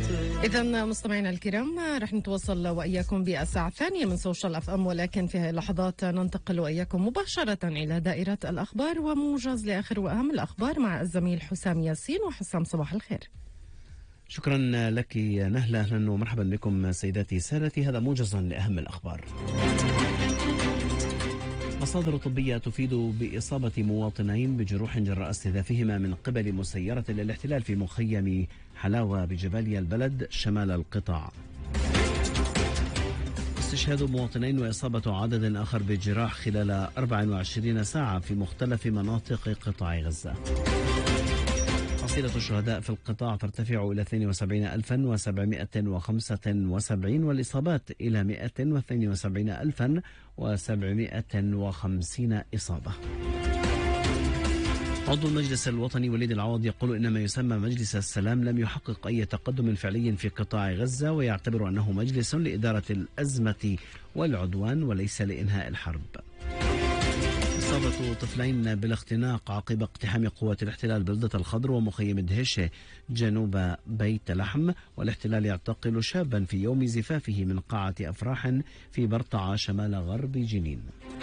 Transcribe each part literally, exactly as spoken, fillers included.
إذا مستمعينا الكرام رح نتواصل وإياكم بالساعة الثانية من سوشيال أف أم، ولكن في هذه اللحظات ننتقل وإياكم مباشرة إلى دائرة الأخبار وموجز لآخر وأهم الأخبار مع الزميل حسام ياسين. وحسام صباح الخير. شكرا لك نهلة، أهلا ومرحبا بكم سيداتي سادتي. هذا موجز لأهم الأخبار. مصادر طبية تفيد بإصابة مواطنين بجروح جراء استهدافهما من قبل مسيرة للاحتلال في مخيم حلاوة بجباليا البلد شمال القطاع. استشهاد مواطنين وإصابة عدد آخر بجراح خلال أربع وعشرين ساعة في مختلف مناطق قطاع غزة. حصيلة الشهداء في القطاع ترتفع إلى اثنين وسبعين ألفا وسبعمائة وخمسة وسبعين والإصابات إلى مائة واثنين وسبعين ألفا وسبعمائة وخمسين إصابة. عضو المجلس الوطني وليد العوض يقول إن ما يسمى مجلس السلام لم يحقق أي تقدم فعلي في قطاع غزة، ويعتبر أنه مجلس لإدارة الأزمة والعدوان وليس لإنهاء الحرب. إصابة طفلين بالاختناق عقب اقتحام قوات الاحتلال بلدة الخضر ومخيم دهشة جنوب بيت لحم، والاحتلال يعتقل شابا في يوم زفافه من قاعة أفراح في برطعة شمال غرب جنين.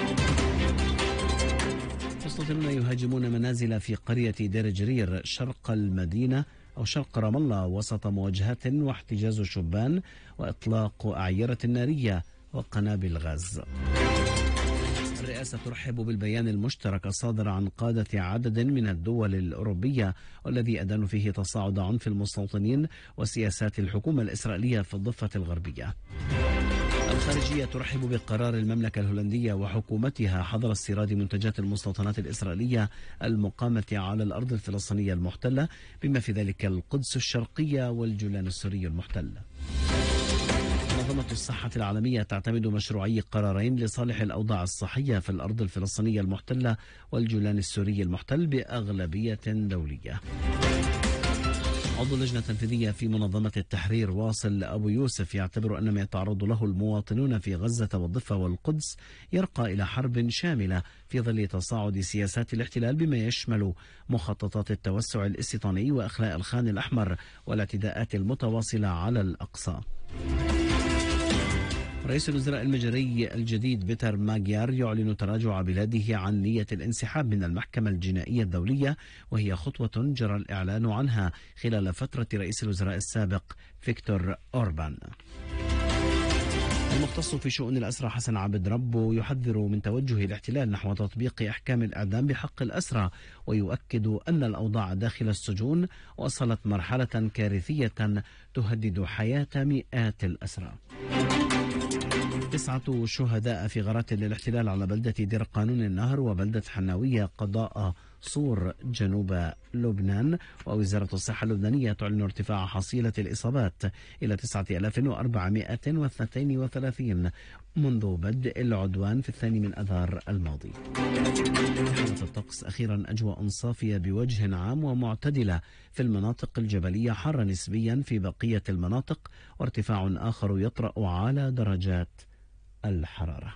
مستوطنون يهاجمون منازل في قرية دير جرير شرق المدينة أو شرق رام الله وسط مواجهات واحتجاز شبان وإطلاق أعيرة نارية وقنابل غاز. الرئاسة ترحب بالبيان المشترك الصادر عن قادة عدد من الدول الأوروبية والذي أدان فيه تصاعد عنف المستوطنين وسياسات الحكومة الإسرائيلية في الضفة الغربية. الخارجية ترحب بقرار المملكة الهولندية وحكومتها حظر استيراد منتجات المستوطنات الإسرائيلية المقامة على الأرض الفلسطينية المحتلة، بما في ذلك القدس الشرقية والجولان السوري المحتل. منظمة الصحة العالمية تعتمد مشروعي قرارين لصالح الأوضاع الصحية في الأرض الفلسطينية المحتلة والجولان السوري المحتل بأغلبية دولية. عضو اللجنة التنفيذية في منظمة التحرير واصل أبو يوسف يعتبر أن ما يتعرض له المواطنون في غزة والضفة والقدس يرقى إلى حرب شاملة في ظل تصاعد سياسات الاحتلال بما يشمل مخططات التوسع الاستيطاني وإخلاء الخان الأحمر والاعتداءات المتواصلة على الأقصى. رئيس الوزراء المجري الجديد بيتر ماجيار يعلن تراجع بلاده عن نية الانسحاب من المحكمة الجنائية الدولية، وهي خطوة جرى الإعلان عنها خلال فترة رئيس الوزراء السابق فيكتور أوربان. المختص في شؤون الأسرى حسن عبد ربه يحذر من توجه الاحتلال نحو تطبيق أحكام الإعدام بحق الأسرى، ويؤكد أن الأوضاع داخل السجون وصلت مرحلة كارثية تهدد حياة مئات الأسرى. تسعة شهداء في غارات للاحتلال على بلدة دير قانون النهر وبلدة حناوية قضاء صور جنوب لبنان. ووزارة الصحة اللبنانية تعلن ارتفاع حصيلة الإصابات إلى تسعة آلاف وأربعمائة واثنين وثلاثين منذ بدء العدوان في الثاني من أذار الماضي. حالة الطقس أخيرا أجواء صافية بوجه عام ومعتدلة في المناطق الجبلية، حارة نسبيا في بقية المناطق، وارتفاع آخر يطرأ على درجات الحرارة.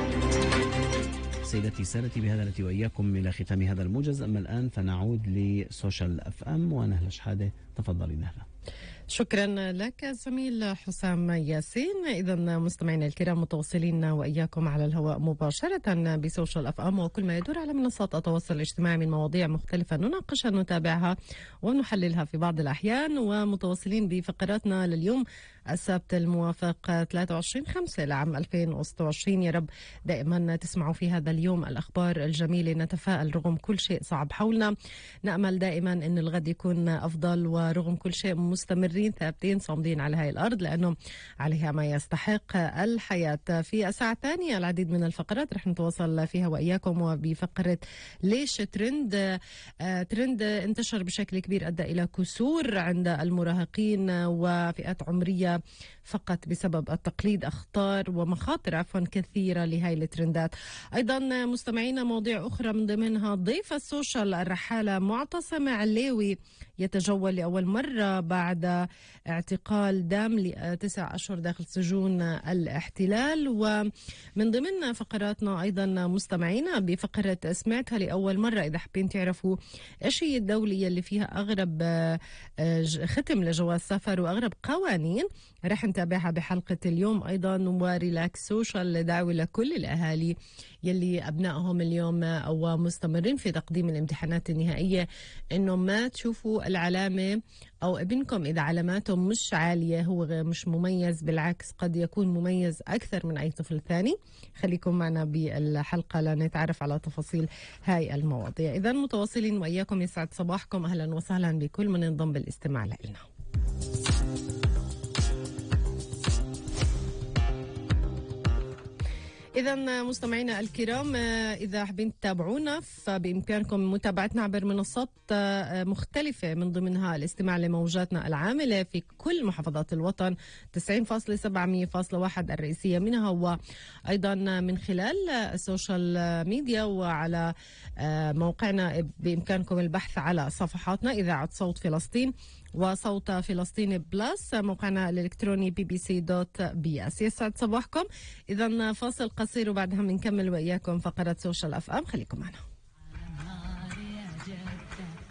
سيدتي سادتي، بهذا التي وإياكم إلى ختام هذا الموجز. أما الآن فنعود لسوشيال أف أم ونهلة شحادة. تفضلي نهلة. شكرا لك زميل حسام ياسين. إذا مستمعينا الكرام متواصلين وإياكم على الهواء مباشرة بسوشيال أف أم وكل ما يدور على منصات التواصل الاجتماعي من مواضيع مختلفة نناقشها نتابعها ونحللها في بعض الأحيان، ومتواصلين بفقراتنا لليوم السبت الموافق ثلاثة وعشرين خمسة لعام ألفين وستة وعشرين. يا رب دائما تسمعوا في هذا اليوم الأخبار الجميلة، نتفائل رغم كل شيء صعب حولنا، نأمل دائما أن الغد يكون أفضل، ورغم كل شيء مستمرين ثابتين صامدين على هاي الأرض لأنه عليها ما يستحق الحياة. في الساعة الثانية العديد من الفقرات رح نتواصل فيها وإياكم، وبفقرة ليش ترند آه ترند انتشر بشكل كبير أدى إلى كسور عند المراهقين وفئات عمرية وليس فقط بسبب التقليد، أخطار ومخاطر عفوا كثيرة لهاي الترندات. أيضا مستمعينا مواضيع أخرى من ضمنها ضيف السوشيال الرحالة معتصم عليوي يتجول لأول مرة بعد اعتقال دام لتسع أشهر داخل سجون الاحتلال. ومن ضمن فقراتنا أيضا مستمعينا بفقرة سمعتها لأول مرة، إذا حابين تعرفوا إيش هي الدولة اللي فيها أغرب ختم لجواز سفر وأغرب قوانين، رح نتابعها بحلقة اليوم. أيضا وريلاكس سوشيال دعوة لكل الأهالي يلي أبنائهم اليوم أو مستمرين في تقديم الامتحانات النهائية إنه ما تشوفوا العلامة أو ابنكم إذا علاماته مش عالية هو مش مميز، بالعكس قد يكون مميز أكثر من أي طفل ثاني. خليكم معنا بالحلقة لنتعرف على تفاصيل هاي المواضيع. إذا متواصلين وإياكم، يسعد صباحكم، أهلا وسهلا بكل من انضم بالاستماع لنا. إذا مستمعينا الكرام، إذا حابين تتابعونا فبإمكانكم متابعتنا عبر منصات مختلفة من ضمنها الاستماع لموجاتنا العاملة في كل محافظات الوطن تسعين فاصلة سبعة مية فاصلة واحد الرئيسية منها، وأيضا من خلال السوشيال ميديا وعلى موقعنا بإمكانكم البحث على صفحاتنا إذاعة صوت فلسطين وصوت فلسطين بلس، موقعنا الإلكتروني بي بي سي دوت بي اس. يسعد صباحكم. إذا فاصل قصير وبعدها بنكمل وإياكم فقرة سوشيال أف أم، خليكم معنا.